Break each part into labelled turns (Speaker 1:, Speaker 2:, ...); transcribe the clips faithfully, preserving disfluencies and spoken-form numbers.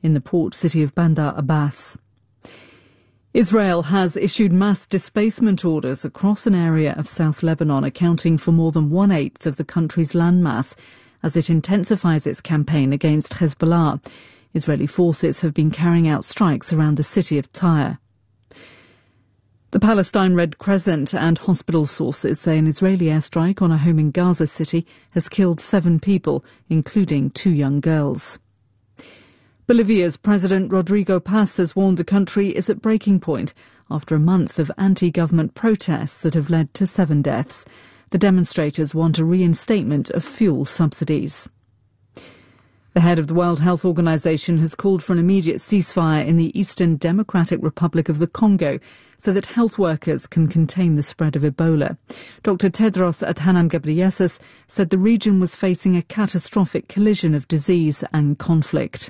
Speaker 1: in the port city of Bandar Abbas. Israel has issued mass displacement orders across an area of South Lebanon, accounting for more than one-eighth of the country's landmass, as it intensifies its campaign against Hezbollah. Israeli forces have been carrying out strikes around the city of Tyre. The Palestine Red Crescent and hospital sources say an Israeli airstrike on a home in Gaza City has killed seven people, including two young girls. Bolivia's President Rodrigo Paz has warned the country is at breaking point after a month of anti-government protests that have led to seven deaths. The demonstrators want a reinstatement of fuel subsidies. The head of the World Health Organization has called for an immediate ceasefire in the Eastern Democratic Republic of the Congo so that health workers can contain the spread of Ebola. Doctor Tedros Adhanom Ghebreyesus said the region was facing a catastrophic collision of disease and conflict.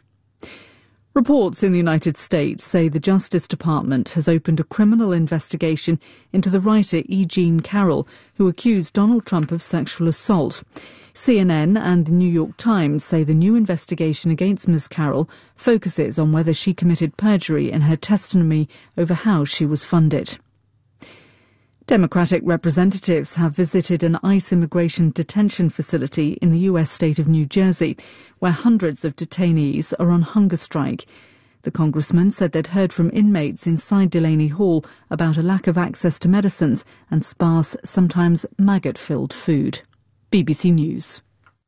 Speaker 1: Reports in the United States say the Justice Department has opened a criminal investigation into the writer E. Jean Carroll, who accused Donald Trump of sexual assault. C N N and the New York Times say the new investigation against Miz Carroll focuses on whether she committed perjury in her testimony over how she was funded. Democratic representatives have visited an ICE immigration detention facility in the U S state of New Jersey, where hundreds of detainees are on hunger strike. The congressman said they'd heard from inmates inside Delaney Hall about a lack of access to medicines and sparse, sometimes maggot-filled food. B B C News.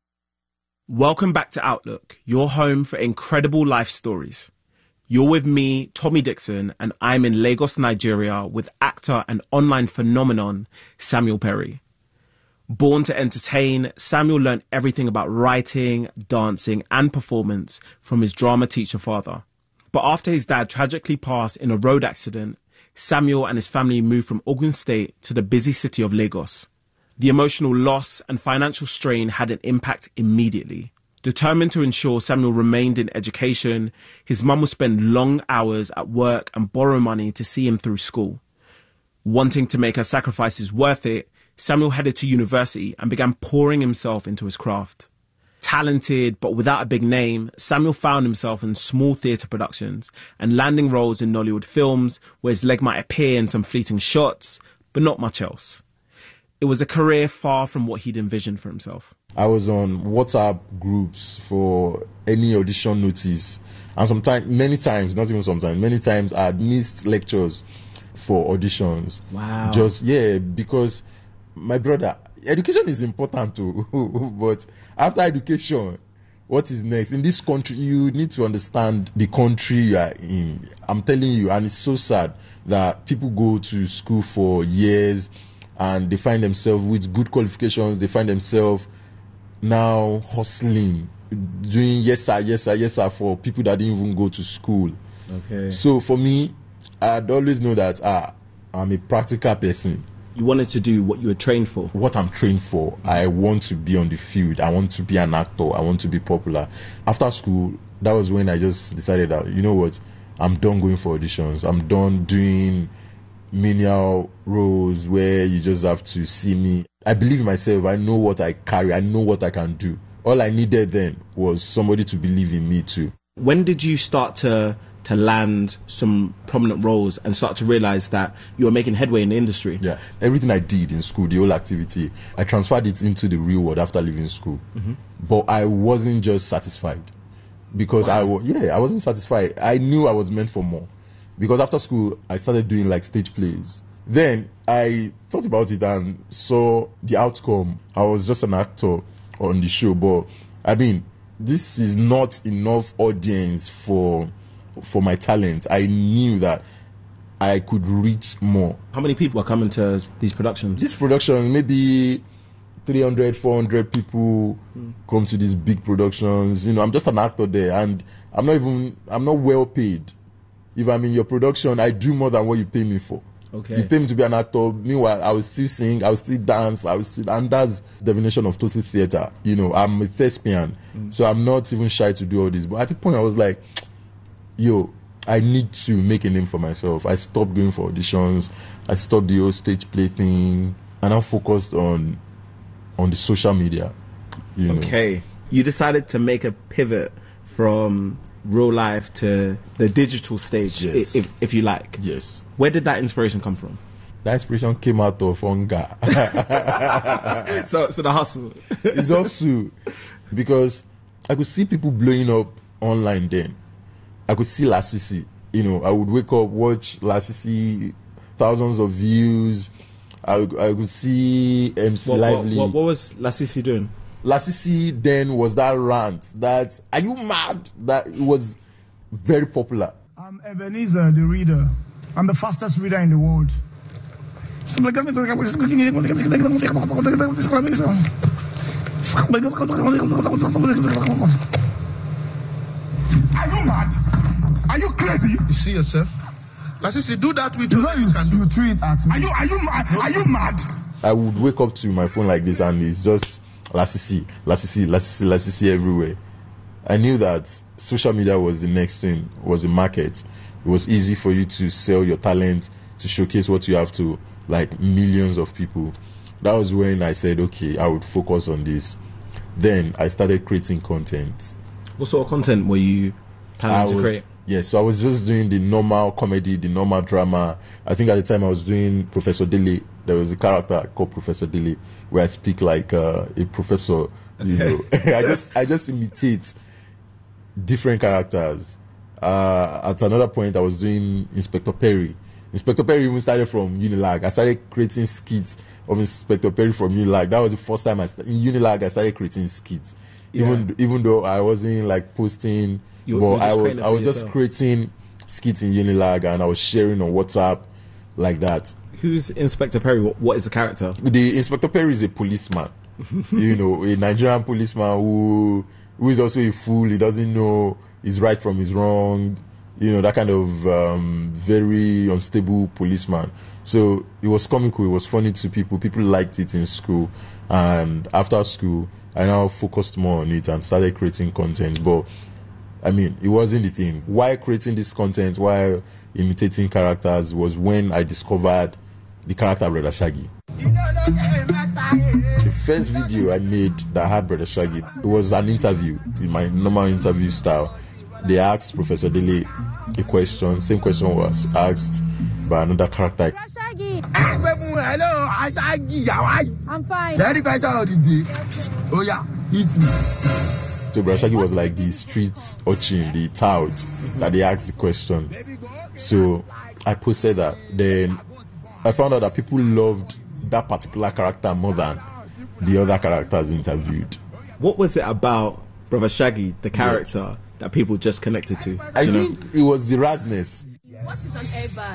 Speaker 2: Welcome back to Outlook, your home for incredible life stories. You're with me, Tommy Dixon, and I'm in Lagos, Nigeria, with actor and online phenomenon Samuel Perry. Born to entertain, Samuel learned everything about writing, dancing, and performance from his drama teacher father. But after his dad tragically passed in a road accident, Samuel and his family moved from Ogun State to the busy city of Lagos. The emotional loss and financial strain had an impact immediately. Determined to ensure Samuel remained in education, his mum would spend long hours at work and borrow money to see him through school. Wanting to make her sacrifices worth it, Samuel headed to university and began pouring himself into his craft. Talented but without a big name, Samuel found himself in small theatre productions and landing roles in Nollywood films where his leg might appear in some fleeting shots, but not much else. It was a career far from what he'd envisioned for himself.
Speaker 3: I was on WhatsApp groups for any audition notice. And sometimes, many times, not even sometimes, many times I had missed lectures for auditions.
Speaker 2: Wow.
Speaker 3: Just, yeah, because my brother, education is important too. But after education, what is next? In this country, you need to understand the country you are in. I'm telling you, and it's so sad that people go to school for years and they find themselves with good qualifications, they find themselves now hustling, doing yes sir, yes sir, yes sir for people that didn't even go to school.
Speaker 2: Okay.
Speaker 3: So for me, I'd always know that ah, I'm a practical person.
Speaker 2: You wanted to do what you were trained for.
Speaker 3: What I'm trained for. I want to be on the field. I want to be an actor. I want to be popular. After school, that was when I just decided that, you know what, I'm done going for auditions. I'm done doing menial roles where you just have to see me. I believe in myself. I know what I carry. I know what I can do. All I needed then was somebody to believe in me too.
Speaker 2: When did you start to to land some prominent roles and start to realize that you were making headway in the industry?
Speaker 3: Yeah, everything I did in school, the whole activity, I transferred it into the real world after leaving school. Mm-hmm. But I wasn't just satisfied because wow. I was, yeah, I wasn't satisfied. I knew I was meant for more. Because after school, I started doing like stage plays. Then I thought about it and saw the outcome. I was just an actor on the show, but I mean, this is not enough audience for for my talent. I knew that I could reach more.
Speaker 2: How many people are coming to these productions?
Speaker 3: This production, maybe three hundred, four hundred people mm. come to these big productions. You know, I'm just an actor there, and I'm not even, I'm not well paid. If I'm in your production, I do more than what you pay me for.
Speaker 2: Okay.
Speaker 3: You pay me to be an actor. Meanwhile, I will still sing, I will still dance, I will still, and that's the definition of total theatre. You know, I'm a thespian, mm. so I'm not even shy to do all this. But at the point, I was like, yo, I need to make a name for myself. I stopped going for auditions. I stopped the whole stage play thing, and I'm focused on on the social media. You know.
Speaker 2: Okay. You decided to make a pivot from real life to the digital stage,
Speaker 3: Yes.
Speaker 2: if, if you like.
Speaker 3: Yes.
Speaker 2: Where did that inspiration come from?
Speaker 3: That inspiration came out of hunger.
Speaker 2: So, so the hustle.
Speaker 3: It's also because I could see people blowing up online then. I could see Lasisi. You know, I would wake up, watch Lasisi, thousands of views. I, I could see M C
Speaker 2: What, what,
Speaker 3: Lively.
Speaker 2: what, what was Lasisi doing?
Speaker 3: Lasisi then was that rant that, are you mad? That it was very popular.
Speaker 4: I'm Ebenezer, the reader. I'm the fastest reader in the world. Are you mad? Are you crazy?
Speaker 5: You see yourself? Lasisi, do that with
Speaker 4: You
Speaker 5: you.
Speaker 4: know you,
Speaker 5: can do.
Speaker 4: you tweet at me. Are you are you mad? Are you mad?
Speaker 3: I would wake up to my phone like this and it's just Lasisi, Lasisi, Lasisi, Lasisi everywhere. I knew that social media was the next thing, was the market. It was easy for you to sell your talent, to showcase what you have to like millions of people. That was when I said, okay, I would focus on this. Then I started creating content.
Speaker 2: What sort of content were you planning
Speaker 3: I
Speaker 2: to
Speaker 3: was,
Speaker 2: create?
Speaker 3: yeah, so I was just doing the normal comedy, the normal drama. I think at the time I was doing Professor Dele. There was a character called Professor Dele where I speak like uh, a professor. You know, I just I just imitate different characters. Uh, at another point, I was doing Inspector Perry. Inspector Perry even started from Unilag. I started creating skits of Inspector Perry from Unilag. That was the first time I started. In Unilag, I started creating skits.
Speaker 2: Yeah.
Speaker 3: Even even though I wasn't like posting,
Speaker 2: You-
Speaker 3: but
Speaker 2: you're just
Speaker 3: I was
Speaker 2: creating it
Speaker 3: I
Speaker 2: for
Speaker 3: was just
Speaker 2: yourself.
Speaker 3: creating skits in Unilag and I was sharing on WhatsApp like that.
Speaker 2: Who's Inspector Perry? What, what is the character?
Speaker 3: The Inspector Perry is a policeman, you know, a Nigerian policeman who who is also a fool. He doesn't know his right from his wrong, you know, that kind of um, very unstable policeman. So it was comical, it was funny to people. People liked it in school, and after school, I now focused more on it and started creating content. But I mean, it wasn't the thing. While creating this content, while imitating characters, was when I discovered the character Brother Shaggy. The first video I made that had Brother Shaggy, it was an interview in my normal interview style. They asked Professor Dele a question. Same question was asked by another character.
Speaker 6: Shaggy,
Speaker 5: Hello, Shaggy. How are you?
Speaker 6: I'm fine.
Speaker 5: Very question of the day. Oh yeah, eat me.
Speaker 3: So Brother Shaggy was like the street urchin, the tout that they asked the question. So I posted that. Then I found out that people loved that particular character more than the other characters interviewed.
Speaker 2: What was it about Brother Shaggy, the character, that people just connected to?
Speaker 3: I
Speaker 2: you know?
Speaker 3: think it was the rasness.
Speaker 6: What is an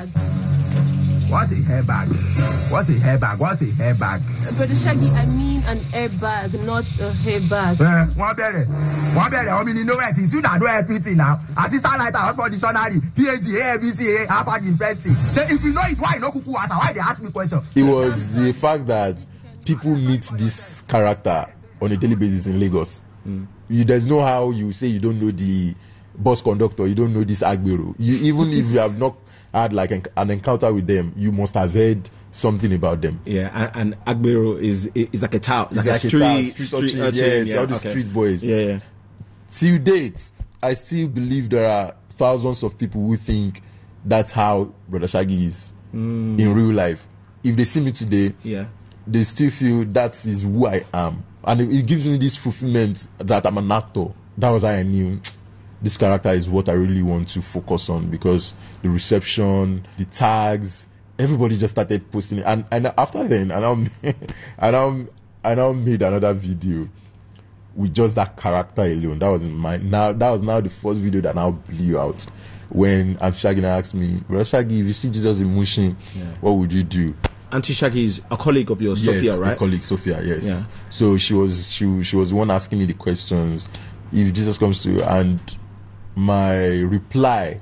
Speaker 6: airbag?
Speaker 5: What's a hairbag? What's a hairbag? What's a hairbag?
Speaker 6: Brother Shaggy, I mean an airbag, not a hairbag.
Speaker 5: Eh, one better. One better. I mean, you know what? You don't do everything now. Assistant writer, Oxford Dictionary, PhD, A F V C A, Harvard University. So if you know it, why no cuckoo answer? Why they ask me question?
Speaker 3: It was the fact that people meet this character on a daily basis in Lagos. Mm. You, there's no how you say you don't know the bus conductor, you don't know this Agbero. You, even if you have not had like an, an encounter with them, you must have heard something about them.
Speaker 2: Yeah, and, and Agbero is is like a tout, like,
Speaker 3: It's
Speaker 2: a
Speaker 3: like
Speaker 2: street,
Speaker 3: a street,
Speaker 2: street
Speaker 3: urchin,
Speaker 2: urchin,
Speaker 3: yes,
Speaker 2: yeah,
Speaker 3: all the
Speaker 2: okay.
Speaker 3: street boys.
Speaker 2: Yeah, yeah.
Speaker 3: Till date, I still believe there are thousands of people who think that's how Brother Shaggy is mm. in real life. If they see me today,
Speaker 2: yeah,
Speaker 3: they still feel that is who I am. And it, it gives me this fulfillment that I'm an actor. That was how I knew this character is what I really want to focus on, because the reception, the tags, everybody just started posting it. And, and after then, I now, I, now, I now made another video with just that character alone. That was in my, now, that was now the first video that now blew out. When Auntie Shaggy asked me, Brother Shaggy, if you see Jesus in motion, yeah. what would you do?
Speaker 2: Auntie Shaggy is a colleague of yours,
Speaker 3: yes,
Speaker 2: Sophia, right?
Speaker 3: A colleague, Sophia, yes.
Speaker 2: Yeah.
Speaker 3: So she was she she was the one asking me the questions. If Jesus comes to you, and my reply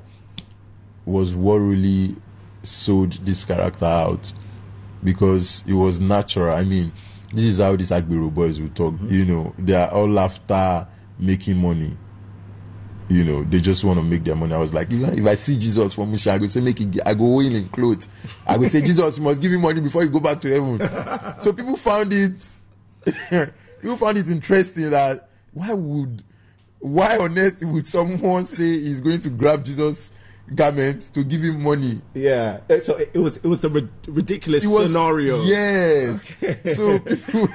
Speaker 3: was what really sold this character out, because it was natural. I mean, this is how these Agbero boys will talk. Mm-hmm. You know, they are all after making money. You know, they just want to make their money. I was like, if, if I see Jesus from Musha, I go say, make it, I go in in clothes. I go say, Jesus, you must give me money before you go back to heaven. So people found it, people found it interesting that why would, why on earth would someone say he's going to grab Jesus' garment to give him money?
Speaker 2: Yeah. So it was it was the ri- ridiculous
Speaker 3: It was-
Speaker 2: scenario.
Speaker 3: Yes. So people,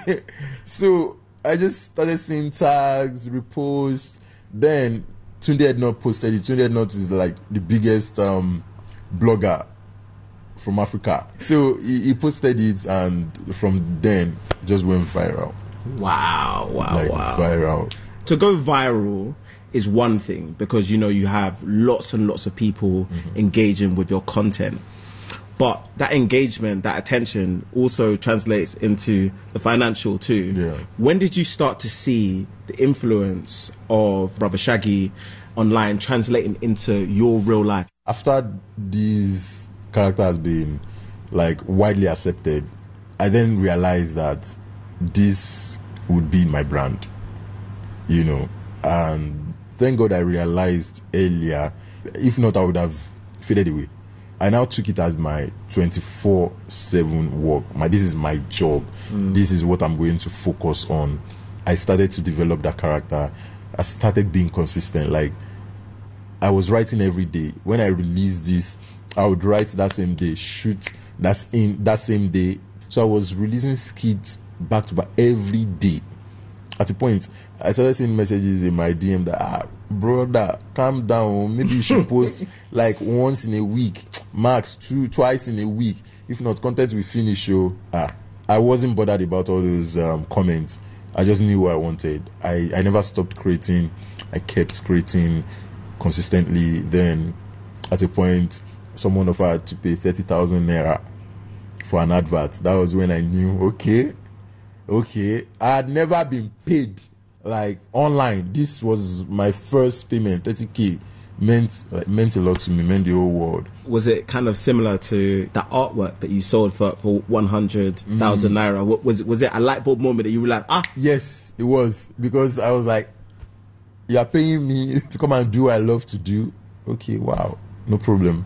Speaker 3: so I just started seeing tags, reposts. Then Tunde had not posted it. Tunde had not is like the biggest um, blogger from Africa. So he, he posted it, and from then just went viral.
Speaker 2: Wow, wow,
Speaker 3: Like
Speaker 2: wow.
Speaker 3: viral.
Speaker 2: To go viral is one thing because, you know, you have lots and lots of people
Speaker 3: Mm-hmm.
Speaker 2: engaging with your content. But that engagement, that attention also translates into the financial too.
Speaker 3: Yeah.
Speaker 2: When did you start to see the influence of Brother Shaggy online translating into your real life?
Speaker 3: After this character has been like widely accepted, I then realized that this would be my brand, you know. And thank God I realized earlier. If not, I would have faded away. I now took it as my twenty-four seven work. My this is my job. Mm. This is what I'm going to focus on. I started to develop that character. I started being consistent. Like, I was writing every day. When I released this, I would write that same day, shoot that's in that same day. So I was releasing skits back to back every day. At a point, I started seeing messages in my D M that, ah, brother, calm down. Maybe you should post like once in a week, max two, twice in a week. If not, content will finish. So ah, I wasn't bothered about all those um, comments. I just knew what I wanted. I, I never stopped creating. I kept creating consistently. Then, at a point, someone offered to pay thirty thousand naira for an advert. That was when I knew, okay, okay. I had never been paid like online. This was my first payment. thirty k meant like, meant a lot to me, meant the whole world.
Speaker 2: Was it kind of similar to that artwork that you sold for, for one hundred thousand mm. naira? What, was, it, was it a light bulb moment that you were like, ah?
Speaker 3: Yes, it was. Because I was like, you're paying me to come and do what I love to do. Okay, wow, no problem.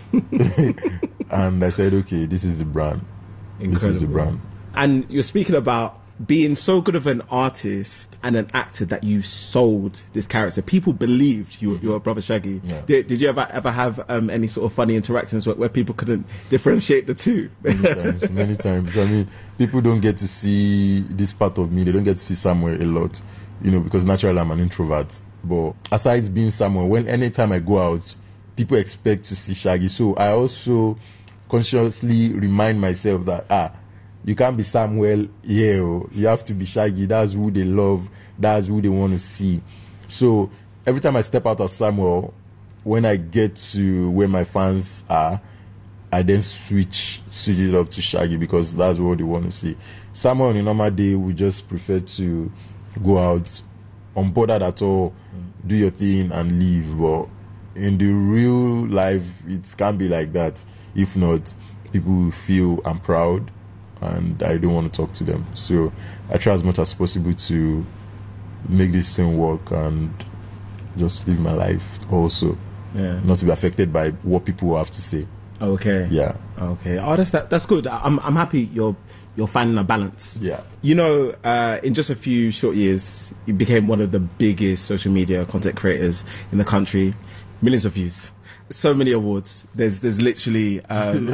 Speaker 3: And I said, okay, this is the brand. Incredible. This is the brand.
Speaker 2: And you're speaking about being so good of an artist and an actor that you sold this character. People believed you, mm-hmm. you were Brother Shaggy. Yeah. Did, did you ever ever have um, any sort of funny interactions where, where people couldn't differentiate the two?
Speaker 3: Many times, many times. I mean, people don't get to see this part of me. They don't get to see Samuel a lot, you know, because naturally I'm an introvert. But aside being Samuel, when anytime I go out, people expect to see Shaggy. So I also consciously remind myself that, ah, you can't be Samuel here. Yeah, you have to be Shaggy. That's who they love. That's who they want to see. So every time I step out of Samuel, when I get to where my fans are, I then switch, switch it up to Shaggy because that's what they want to see. Samuel on a normal day would just prefer to go out, unbothered at all, mm. do your thing and leave. But in the real life, it can't be like that. If not, people will feel I'm proud and I don't want to talk to them. So I try as much as possible to make this thing work and just live my life also. Yeah. Not to be affected by what people have to say.
Speaker 2: Okay.
Speaker 3: Yeah.
Speaker 2: Okay. Oh, that's that, that's good. I'm I'm happy you're you're finding a balance.
Speaker 3: Yeah.
Speaker 2: You know, uh, in just a few short years, you became one of the biggest social media content creators in the country. Millions of views. So many awards. There's there's literally um,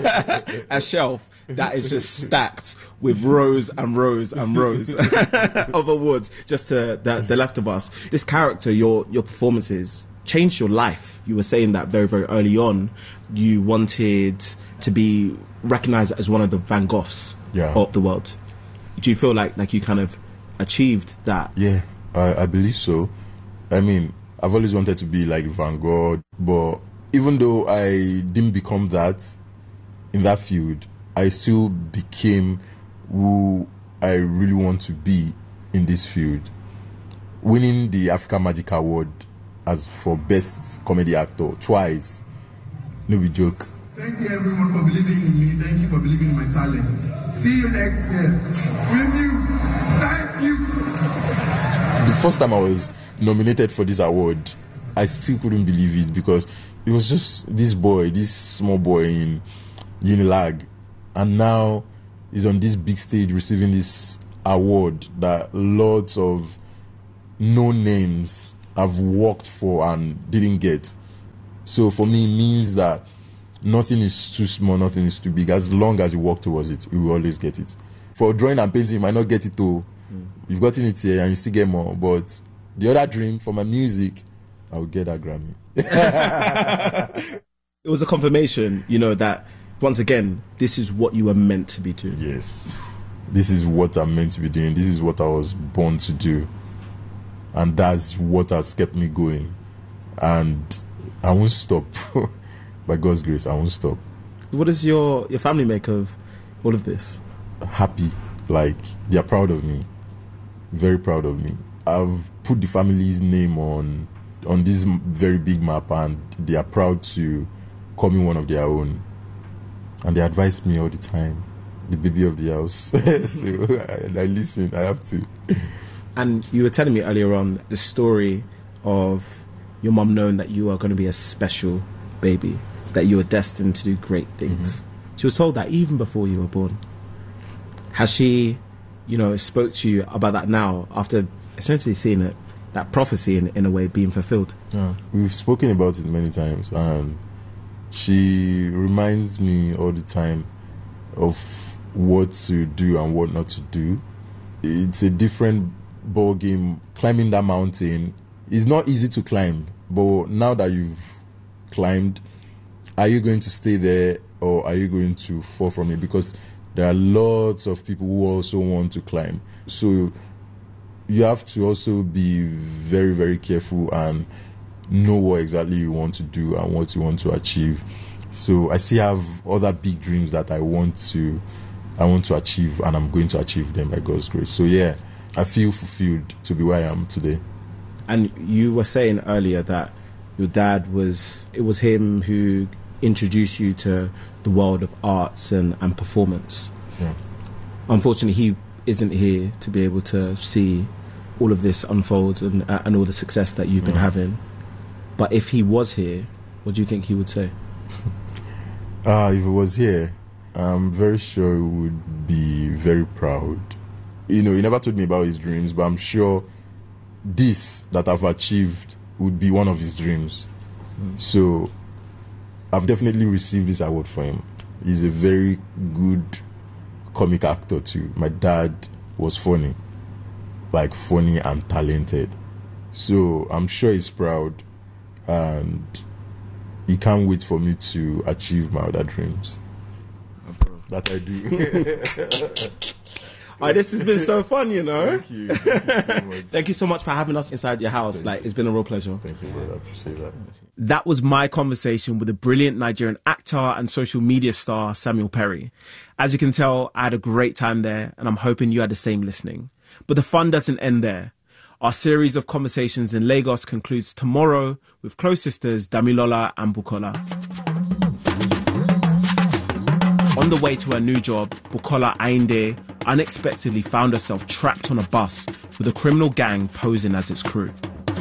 Speaker 2: a shelf that is just stacked with rows and rows and rows of awards just to the, the left of us. This character, your your performances changed your life. You were saying that very, very early on. You wanted to be recognized as one of the Van Goghs yeah. of the world. Do you feel like like you kind of achieved that?
Speaker 3: Yeah, I, I believe so. I mean, I've always wanted to be like Van Gogh, but even though I didn't become that in that field, I still became who I really want to be in this field. Winning the Africa Magic Award as for Best Comedy Actor twice, no be joke.
Speaker 5: Thank you everyone for believing in me. Thank you for believing in my talent. See you next year. With you. Thank you.
Speaker 3: The first time I was nominated for this award, I still couldn't believe it because it was just this boy, this small boy in Unilag, and now he's on this big stage receiving this award that lots of no names I've worked for and didn't get. So for me, it means that nothing is too small, nothing is too big. As long as you work towards it, you will always get it. For drawing and painting, you might not get it too. Mm. You've gotten it here and you still get more. But the other dream for my music, I will get that Grammy.
Speaker 2: It was a confirmation, you know, that once again, this is what you were meant to be doing.
Speaker 3: Yes. This is what I'm meant to be doing. This is what I was born to do. And that's what has kept me going. And I won't stop. By God's grace, I won't stop.
Speaker 2: What does your, your family make of all of this?
Speaker 3: Happy. Like, they are proud of me. Very proud of me. I've put the family's name on on this very big map, and they are proud to call me one of their own. And they advise me all the time. The baby of the house. So I, I listen, I have to.
Speaker 2: And you were telling me earlier on the story of your mum knowing that you are going to be a special baby, that you are destined to do great things. Mm-hmm. She was told that even before you were born. Has she, you know, spoke to you about that now after essentially seeing it, that prophecy in, in a way being fulfilled?
Speaker 3: Yeah, we've spoken about it many times, and she reminds me all the time of what to do and what not to do. It's a different ball game. Climbing that mountain is not easy to climb, but now that you've climbed, are you going to stay there or are you going to fall from it? Because there are lots of people who also want to climb. So you have to also be very, very careful and know what exactly you want to do and what you want to achieve. So I still have other big dreams that I want to I want to achieve, and I'm going to achieve them by God's grace. So yeah, I feel fulfilled to be where I am today.
Speaker 2: And you were saying earlier that your dad was, it was him who introduced you to the world of arts and, and performance.
Speaker 3: Yeah.
Speaker 2: Unfortunately, he isn't here to be able to see all of this unfold and, uh, and all the success that you've been yeah. having. But if he was here, what do you think he would say?
Speaker 3: Uh, if he was here, I'm very sure he would be very proud. You know, he never told me about his dreams, but I'm sure this that I've achieved would be one of his dreams. Mm. So I've definitely received this award for him. He's a very good comic actor too. My dad was funny, like funny and talented. So I'm sure he's proud, and he can't wait for me to achieve my other dreams. That I do.
Speaker 2: Oh, this has been so fun, you know.
Speaker 3: Thank you. Thank you so much.
Speaker 2: Thank you so much for having us inside your house.
Speaker 3: Thank
Speaker 2: like,
Speaker 3: you.
Speaker 2: It's been a real pleasure.
Speaker 3: Thank you, brother. I appreciate that.
Speaker 2: That was my conversation with the brilliant Nigerian actor and social media star Samuel Perry. As you can tell, I had a great time there, and I'm hoping you had the same listening. But the fun doesn't end there. Our series of conversations in Lagos concludes tomorrow with close sisters Damilola and Bukola. On the way to her new job, Bukola Ainde unexpectedly found herself trapped on a bus with a criminal gang posing as its crew.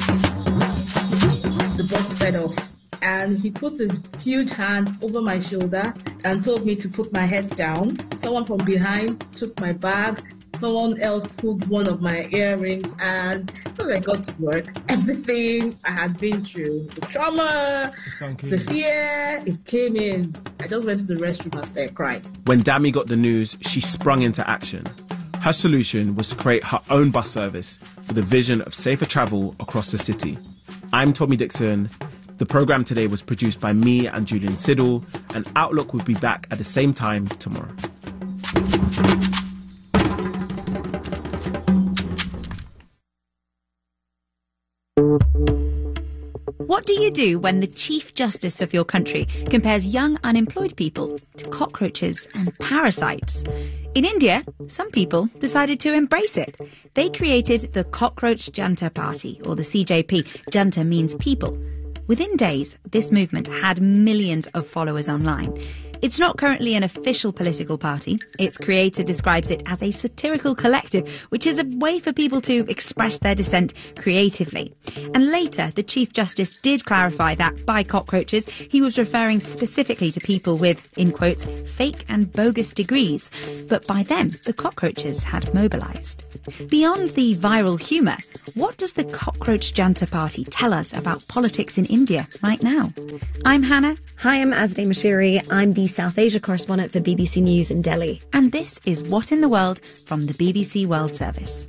Speaker 7: The bus sped off, and he put his huge hand over my shoulder and told me to put my head down. Someone from behind took my bag. Someone else pulled one of my earrings, and until I got to work, everything I had been through, the trauma, the fear, it came in. I just went to the restroom and started crying.
Speaker 2: When Dami got the news, she sprung into action. Her solution was to create her own bus service with a vision of safer travel across the city. I'm Tommy Dixon. The programme today was produced by me and Julian Siddle, and Outlook will be back at the same time tomorrow.
Speaker 8: What do you do when the Chief Justice of your country compares young unemployed people to cockroaches and parasites? In India, some people decided to embrace it. They created the Cockroach Janta Party, or the C J P. Janta means people. Within days, this movement had millions of followers online. It's not currently an official political party. Its creator describes it as a satirical collective, which is a way for people to express their dissent creatively. And later, the Chief Justice did clarify that by cockroaches, he was referring specifically to people with, in quotes, fake and bogus degrees. But by then, the cockroaches had mobilised. Beyond the viral humour, what does the Cockroach Janta Party tell us about politics in India right now? I'm Hannah.
Speaker 9: Hi, I'm Azadeh Moshiri. I'm the South Asia correspondent for B B C News in Delhi.
Speaker 8: And this is What in the World from the B B C World Service.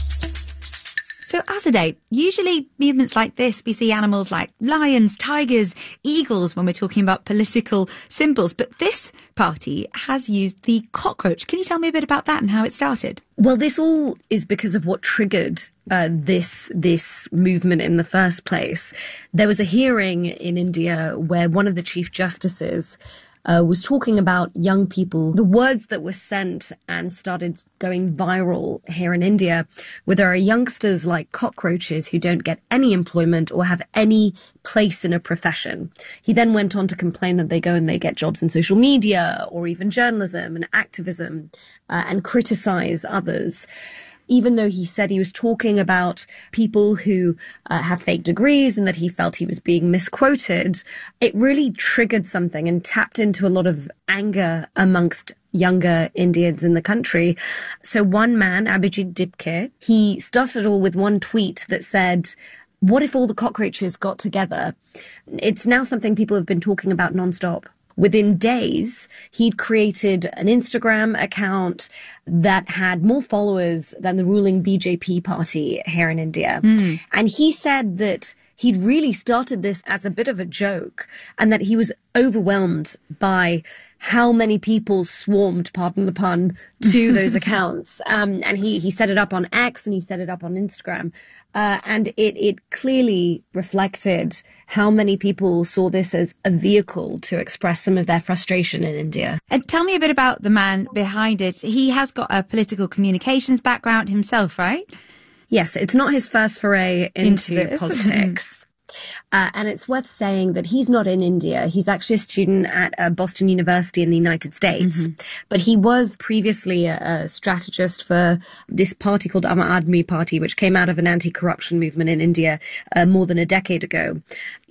Speaker 8: So, Azadeh, usually movements like this, we see animals like lions, tigers, eagles when we're talking about political symbols. But this party has used the cockroach. Can you tell me a bit about that and how it started?
Speaker 9: Well, this all is because of what triggered uh, this this movement in the first place. There was a hearing in India where one of the chief justices Uh, was talking about young people. The words that were sent and started going viral here in India, where there are youngsters like cockroaches who don't get any employment or have any place in a profession. He then went on to complain that they go and they get jobs in social media or even journalism and activism uh, and criticize others. Even though he said he was talking about people who uh, have fake degrees and that he felt he was being misquoted, it really triggered something and tapped into a lot of anger amongst younger Indians in the country. So one man, Abhijit Dipke, he started it all with one tweet that said, "What if all the cockroaches got together?" It's now something people have been talking about nonstop. Within days, he'd created an Instagram account that had more followers than the ruling B J P party here in India. Mm. And he said that he'd really started this as a bit of a joke and that he was overwhelmed by how many people swarmed, pardon the pun, to those accounts. Um, and he, he set it up on X and he set it up on Instagram. Uh, and it, it clearly reflected how many people saw this as a vehicle to express some of their frustration in India.
Speaker 8: And tell me a bit about the man behind it. He has got a political communications background himself, right?
Speaker 9: Yes, it's not his first foray into, into politics. Uh, and it's worth saying that he's not in India. He's actually a student at uh, Boston University in the United States. Mm-hmm. But he was previously a, a strategist for this party called Aam Aadmi Party, which came out of an anti-corruption movement in India uh, more than a decade ago.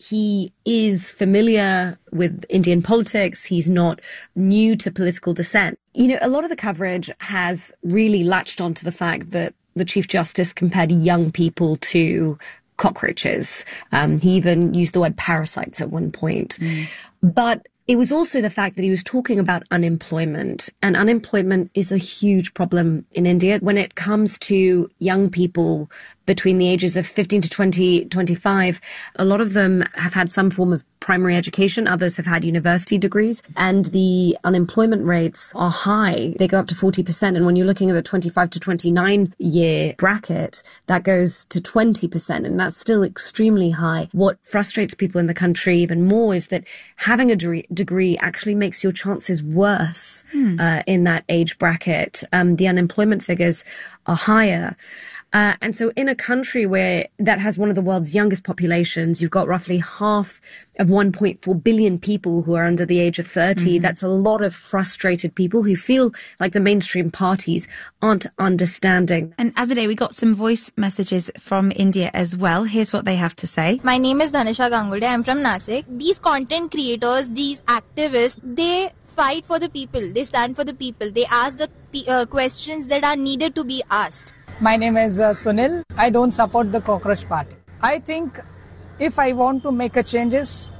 Speaker 9: He is familiar with Indian politics. He's not new to political dissent. You know, a lot of the coverage has really latched onto the fact that the Chief Justice compared young people to cockroaches. Um, he even used the word parasites at one point. Mm. But it was also the fact that he was talking about unemployment, and unemployment is a huge problem in India. When it comes to young people between the ages of fifteen to twenty, twenty-five, a lot of them have had some form of primary education. Others have had university degrees, and the unemployment rates are high. They go up to forty percent. And when you're looking at the twenty-five to twenty-nine year bracket, that goes to twenty percent. And that's still extremely high. What frustrates people in the country even more is that having a degree, degree actually makes your chances worse hmm. uh, in that age bracket. Um, the unemployment figures are higher. Uh, and so in a country where that has one of the world's youngest populations, you've got roughly half of one point four billion people who are under the age of thirty. Mm-hmm. That's a lot of frustrated people who feel like the mainstream parties aren't understanding.
Speaker 8: And Azadeh, we got some voice messages from India as well. Here's what they have to say.
Speaker 10: My name is Dhanisha Ganguly. I'm from Nasik. These content creators, these activists, they fight for the people. They stand for the people. They ask the uh, questions that are needed to be asked.
Speaker 11: My name is uh, Sunil. I don't support the Cockroach Party. I think if I want to make a changes,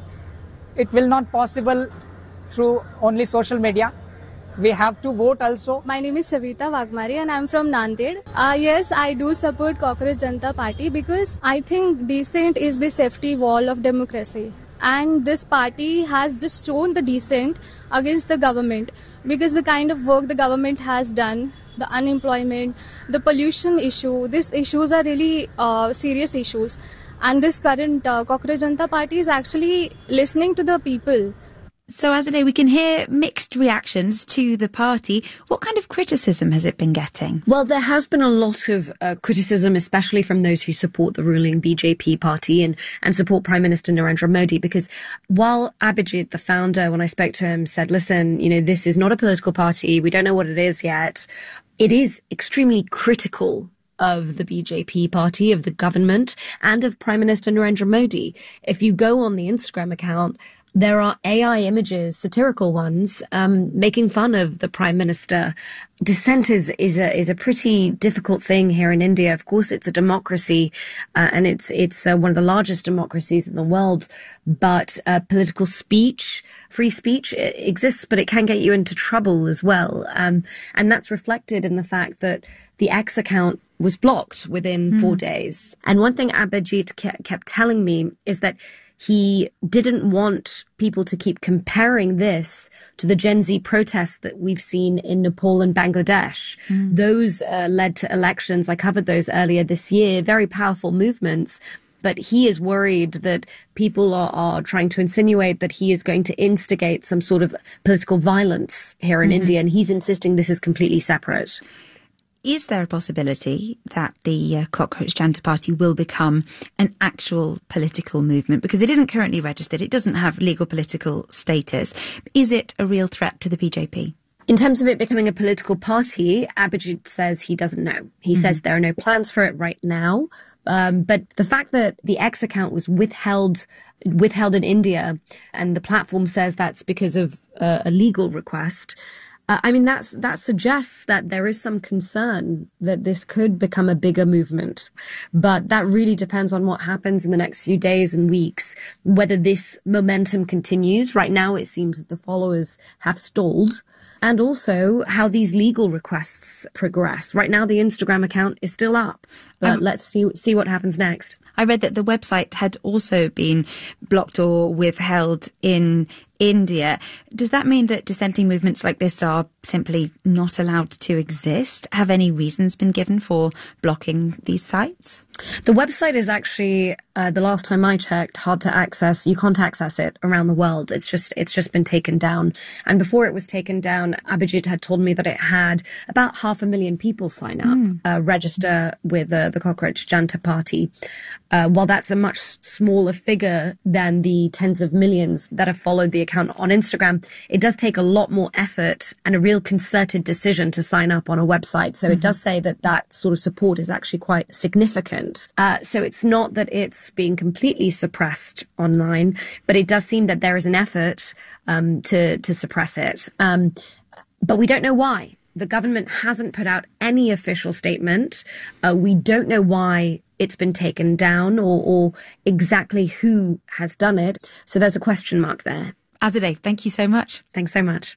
Speaker 11: it will not possible through only social media. We have to vote also.
Speaker 12: My name is Savita Wagmari and I'm from Nanded. Uh, yes, I do support Cockroach Janta Party because I think dissent is the safety wall of democracy. And this party has just shown the dissent against the government because the kind of work the government has done, the unemployment, the pollution issue, these issues are really uh, serious issues. And this current uh, Cockroach Janta Party is actually listening to the people.
Speaker 8: So, Azadeh, we can hear mixed reactions to the party. What kind of criticism has it been getting?
Speaker 9: Well, there has been a lot of uh, criticism, especially from those who support the ruling B J P party and, and support Prime Minister Narendra Modi, because while Abhijit, the founder, when I spoke to him, said, listen, you know, this is not a political party. We don't know what it is yet. It is extremely critical of the B J P party, of the government, and of Prime Minister Narendra Modi. If you go on the Instagram account, there are A I images, satirical ones, um, making fun of the Prime Minister. Dissent is, is a, is a pretty difficult thing here in India. Of course, it's a democracy, uh, and it's, it's uh, one of the largest democracies in the world. But, uh, political speech, free speech exists, but it can get you into trouble as well. Um, and that's reflected in the fact that the X account was blocked within mm. four days. And one thing Abhijit ke- kept telling me is that he didn't want people to keep comparing this to the Gen Z protests that we've seen in Nepal and Bangladesh. Mm. Those uh, led to elections. I covered those earlier this year, very powerful movements. But he is worried that people are, are trying to insinuate that he is going to instigate some sort of political violence here in mm-hmm. India. And he's insisting this is completely separate.
Speaker 8: Is there a possibility that the uh, Cockroach Janta Party will become an actual political movement? Because it isn't currently registered. It doesn't have legal political status. Is it a real threat to the B J P?
Speaker 9: In terms of it becoming a political party, Abhijit says he doesn't know. He mm-hmm. says there are no plans for it right now. Um, but the fact that the X account was withheld withheld in India, and the platform says that's because of uh, a legal request, Uh, I mean, that's, that suggests that there is some concern that this could become a bigger movement. But that really depends on what happens in the next few days and weeks, whether this momentum continues. Right now, it seems that the followers have stalled, and also how these legal requests progress. Right now, the Instagram account is still up, but um, let's see, see what happens next.
Speaker 8: I read that the website had also been blocked or withheld in India. Does that mean that dissenting movements like this are simply not allowed to exist? Have any reasons been given for blocking these sites?
Speaker 9: The website is actually, uh, the last time I checked, hard to access. You can't access it around the world. It's just, it's just been taken down. And before it was taken down, Abhijit had told me that it had about half a million people sign up, mm. uh, register with uh, the Cockroach Janta Party. Uh, while that's a much smaller figure than the tens of millions that have followed the account on Instagram, it does take a lot more effort and a real concerted decision to sign up on a website. So mm-hmm. it does say that that sort of support is actually quite significant. Uh, so it's not that it's being completely suppressed online, but it does seem that there is an effort um, to, to suppress it. Um, but we don't know why. The government hasn't put out any official statement. Uh, we don't know why it's been taken down or, or exactly who has done it. So there's a question mark there.
Speaker 8: Azadeh, thank you so much.
Speaker 9: Thanks so much.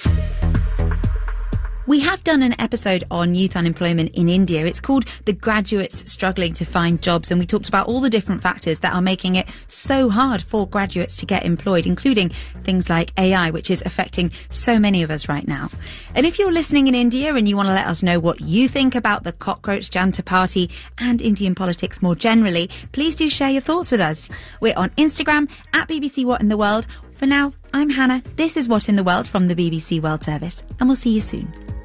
Speaker 8: We have done an episode on youth unemployment in India. It's called The Graduates Struggling to Find Jobs, and we talked about all the different factors that are making it so hard for graduates to get employed, including things like A I, which is affecting so many of us right now. And if you're listening in India and you want to let us know what you think about the Cockroach Janta Party and Indian politics more generally, please do share your thoughts with us. We're on Instagram at B B C What in the World. For now, I'm Hannah. This is What in the World from the B B C World Service, and we'll see you soon.